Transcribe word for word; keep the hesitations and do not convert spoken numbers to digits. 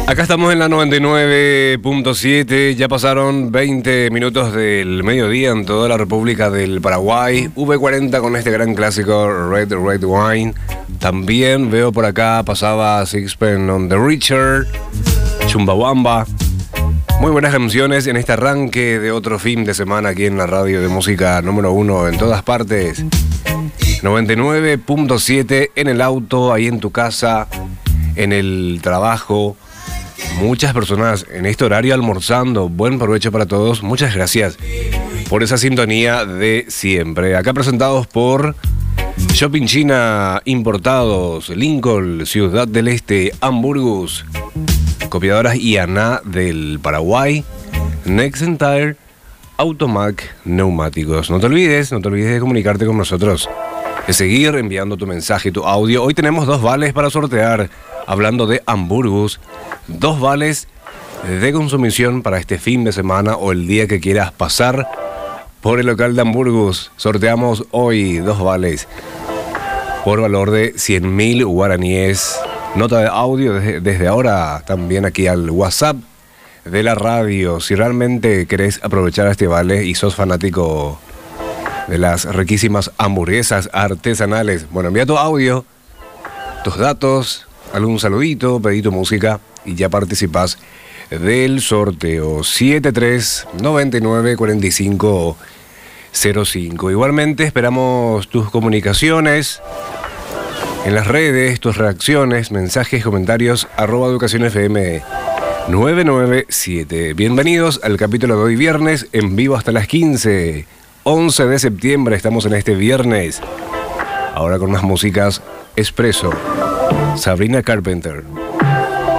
Acá estamos en la noventa y nueve punto siete, ya pasaron veinte minutos del mediodía en toda la República del Paraguay. V cuarenta con este gran clásico Red Red Wine. También veo por acá, pasaba Sixpence on the Richer, Chumbawamba. Muy buenas canciones en este arranque de otro fin de semana aquí en la radio de música número uno en todas partes. noventa y nueve punto siete en el auto, ahí en tu casa, en el trabajo. Muchas personas en este horario almorzando. Buen provecho para todos. Muchas gracias por esa sintonía de siempre. Acá presentados por Shopping China Importados, Lincoln, Ciudad del Este, Hamburgus, Copiadoras I A N A del Paraguay, Next Tire, Automac Neumáticos. No te olvides, no te olvides de comunicarte con nosotros, de seguir enviando tu mensaje, tu audio. Hoy tenemos dos vales para sortear. Hablando de Hamburgus, dos vales de consumición para este fin de semana o el día que quieras pasar por el local de Hamburgus. Sorteamos hoy dos vales por valor de cien mil guaraníes. Nota de audio desde, desde ahora también aquí al WhatsApp de la radio. Si realmente querés aprovechar este vale y sos fanático de las riquísimas hamburguesas artesanales, bueno, envía tu audio, tus datos, algún saludito, pedí tu música y ya participás del sorteo. Siete tres nueve nueve cuatro cinco cero cinco. Igualmente esperamos tus comunicaciones en las redes, tus reacciones, mensajes, comentarios, arroba educación F M nueve nueve siete. Bienvenidos al capítulo de hoy viernes, en vivo hasta las quince. once de septiembre, estamos en este viernes. Ahora con más músicas, Expreso, Sabrina Carpenter.